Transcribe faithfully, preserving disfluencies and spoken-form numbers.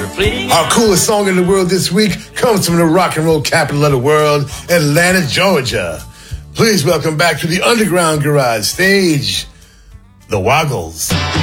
Our coolest song in the world this week comes from the rock and roll capital of the world, Atlanta, Georgia. Please welcome back to the Underground Garage stage, The Woggles.